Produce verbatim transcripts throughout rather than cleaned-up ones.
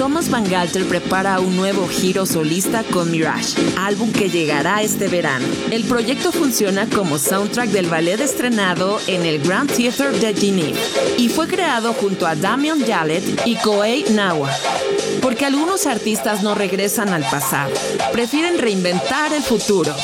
Thomas Bangalter prepara un nuevo giro solista con Mirage, álbum que llegará este verano. El proyecto funciona como soundtrack del ballet estrenado en el Grand Theatre de Geneva y fue creado junto a Damien Jallet y Kohei Nawa. Porque algunos artistas no regresan al pasado, prefieren reinventar el futuro.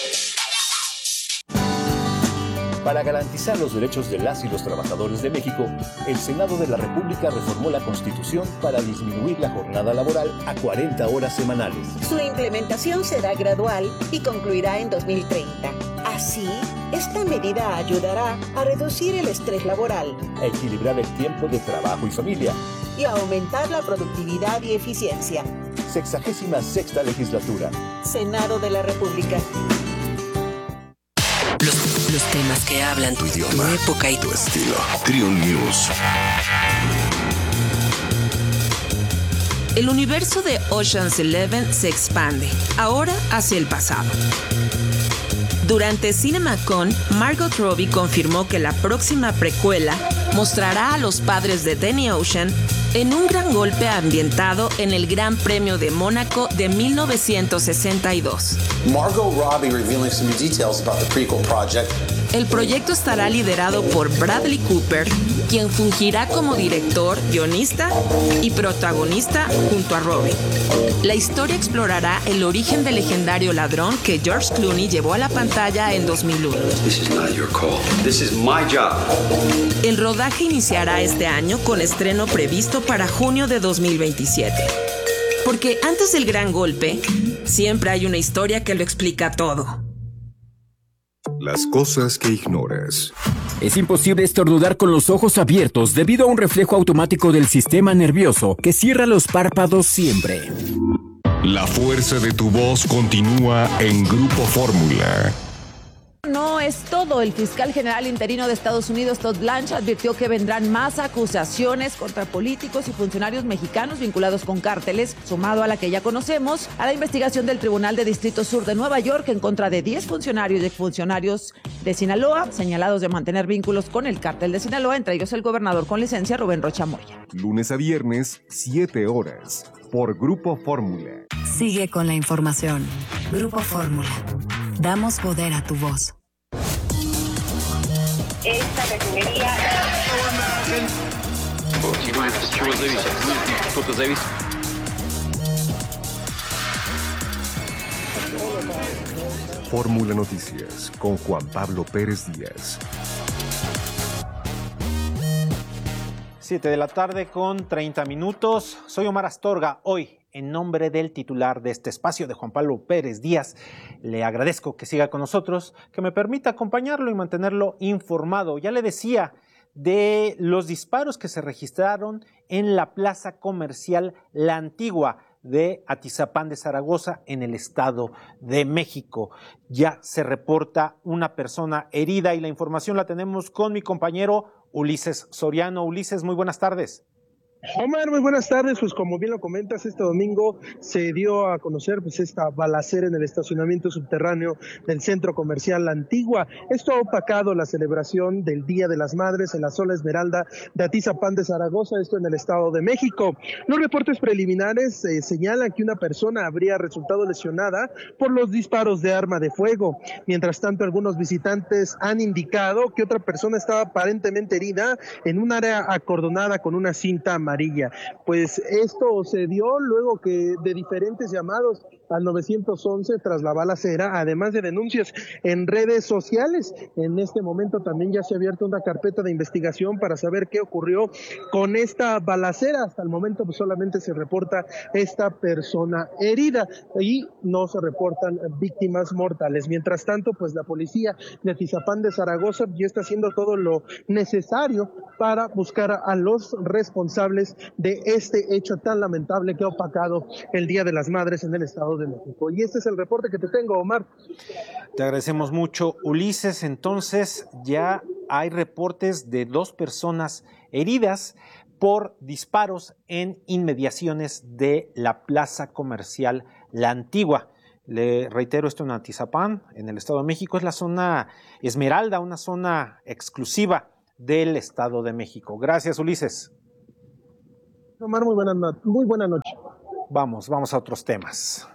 Para garantizar los derechos de las y los trabajadores de México, el Senado de la República reformó la Constitución para disminuir la jornada laboral a cuarenta horas semanales. Su implementación será gradual y concluirá en dos mil treinta. Así, esta medida ayudará a reducir el estrés laboral, a equilibrar el tiempo de trabajo y familia y a aumentar la productividad y eficiencia. Sexagésima sexta legislatura. Senado de la República. Los, los temas que hablan tu idioma, tu época y tu estilo. Triun News. El universo de Ocean's Eleven se expande, ahora hacia el pasado. Durante CinemaCon, Margot Robbie confirmó que la próxima precuela mostrará a los padres de Danny Ocean en un gran golpe ambientado en el Gran Premio de Mónaco de mil novecientos sesenta y dos. Margot Robbie revealing some new details about the prequel project. El proyecto estará liderado por Bradley Cooper, quien fungirá como director, guionista y protagonista junto a Robbie. La historia explorará el origen del legendario ladrón que George Clooney llevó a la pantalla en dos mil uno. This is not your call. This is my job. El rodaje iniciará este año con estreno previsto para junio de dos mil veintisiete. Porque antes del gran golpe, siempre hay una historia que lo explica todo. Las cosas que ignoras. Es imposible estornudar con los ojos abiertos debido a un reflejo automático del sistema nervioso que cierra los párpados siempre. La fuerza de tu voz continúa en Grupo Fórmula. No es todo. El fiscal general interino de Estados Unidos, Todd Blanche, advirtió que vendrán más acusaciones contra políticos y funcionarios mexicanos vinculados con cárteles, sumado a la que ya conocemos, a la investigación del Tribunal de Distrito Sur de Nueva York en contra de diez funcionarios y exfuncionarios de Sinaloa, señalados de mantener vínculos con el cártel de Sinaloa, entre ellos el gobernador con licencia, Rubén Rocha Moya. Lunes a viernes, siete horas, por Grupo Fórmula. Sigue con la información. Grupo Fórmula. Damos poder a tu voz. Esta refinería... Fórmula Noticias con Juan Pablo Pérez Díaz. Siete de la tarde con treinta minutos. Soy Omar Astorga. Hoy, en nombre del titular de este espacio, de Juan Pablo Pérez Díaz, le agradezco que siga con nosotros, que me permita acompañarlo y mantenerlo informado. Ya le decía de los disparos que se registraron en la plaza comercial La Antigua de Atizapán de Zaragoza, en el Estado de México. Ya se reporta una persona herida y la información la tenemos con mi compañero Ulises Soriano. Ulises, muy buenas tardes. Omar, muy buenas tardes. Pues como bien lo comentas, este domingo se dio a conocer pues esta balacera en el estacionamiento subterráneo del centro comercial La Antigua. Esto ha opacado la celebración del Día de las Madres en la Sola Esmeralda de Atizapán de Zaragoza, esto en el Estado de México. Los reportes preliminares eh, señalan que una persona habría resultado lesionada por los disparos de arma de fuego. Mientras tanto, algunos visitantes han indicado que otra persona estaba aparentemente herida en un área acordonada con una cinta amarilla. Pues esto se dio luego que de diferentes llamados al nueve once tras la balacera, además de denuncias en redes sociales. En este momento también ya se ha abierto una carpeta de investigación para saber qué ocurrió con esta balacera. Hasta el momento pues solamente se reporta esta persona herida y no se reportan víctimas mortales. Mientras tanto, pues la policía de Atizapán de Zaragoza ya está haciendo todo lo necesario para buscar a los responsables de este hecho tan lamentable que ha opacado el Día de las Madres en el Estado de México. Y este es el reporte que te tengo, Omar. Te agradecemos mucho, Ulises. Entonces, ya hay reportes de dos personas heridas por disparos en inmediaciones de la plaza comercial La Antigua. Le reitero, esto en Atizapán, en el Estado de México, es la zona Esmeralda, una zona exclusiva del Estado de México. Gracias, Ulises. Omar, muy buena, no- muy buena noche. Vamos, vamos a otros temas.